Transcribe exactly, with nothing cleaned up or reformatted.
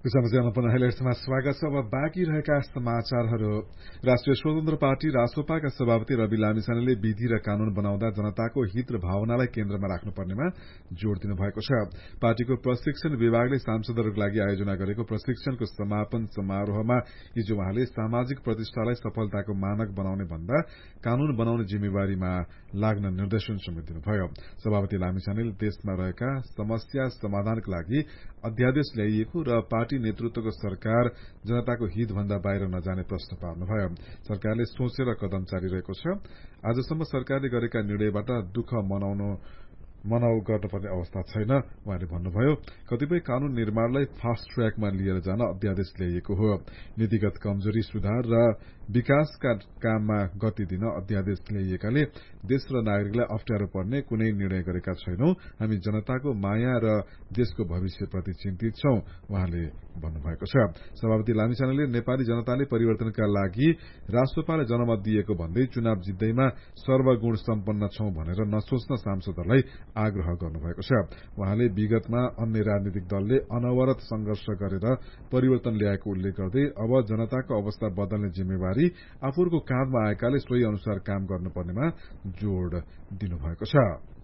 समाचार हेलेट्समा स्वागत छ। अब बाँकी रहेका समाचारहरू। राष्ट्रिय स्वतन्त्र पार्टी रासोपाका सभापति रवि लामिछानेले विधि र कानून बनाउँदा जनताको हित र भावनालाई केन्द्रमा राख्नुपर्नेमा जोड़ दिनुभएको छ। पार्टीको प्रशिक्षण विभागले सांसदहरूका लागि आयोजना गरेको प्रशिक्षणको समापन समारोहमा हिजो उहाँले सामाजिक प्रतिष्ठालाई सफलताको मानक बनाउने भन्दा कानून बनाउने जिम्मेवारीमा लाग्न निर्देशन समेत दिनुभयो। सभापति लामिछानेले देशमा रहेका समस्या समाधानका लागि अध्यादेश ल्याइएको र पार्टी नेतृत्वको सरकार जनताको हितभन्दा बाहिर नजाने प्रश्न पार्नुभयो। सरकारले सोचेर कदम चालिरहेको छ। आजसम्म सरकारले गरेका निर्णयबाट दुःख मनाउनु मनाउ गर्नुपर्ने अवस्था छैन उहाँले भन्नुभयो। कतिपय कानून निर्माणलाई फास्ट ट्र्याकमा लिएर जान अध्यादेश ल्याइएको हो। नीतिगत कमजोरी सुधार र विकासका काममा गति दिन अध्यादेश ल्याइएकाले देश र नागरिकलाई अप्ठ्यारो पर्ने कुनै निर्णय गरेका छैनौं। हामी जनताको माया र देशको भविष्यप्रति चिन्तित छौं उहाँले भन्नुभएको छ। सभापति लामिछानेले नेपाली जनताले परिवर्तनका लागि राष्ट्रपाले जनमत दिएको भन्दै चुनाव जित्दैमा सर्वगुण सम्पन्न छौं भनेर नसोच्न सांसदहरूलाई आग्रह गर्नुभएको छ। उहाँले विगतमा अन्य राजनीतिक दलले अनवरत संघर्ष गरेर परिवर्तन ल्याएको उल्लेख गर्दै अब जनताको अवस्था बदल्ने जिम्मेवारी आफूहरूको काँधमा आएकाले सोही अनुसार काम गर्नुपर्नेमा जोड़ दिनुभएको छ।